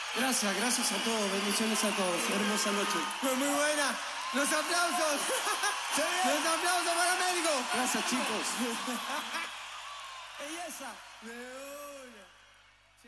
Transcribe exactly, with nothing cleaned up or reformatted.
Gracias, gracias a todos, bendiciones a todos. Hermosa noche. Fue muy buena. ¡Los aplausos! ¡Los aplausos para México! Gracias, chicos. Belleza. De una.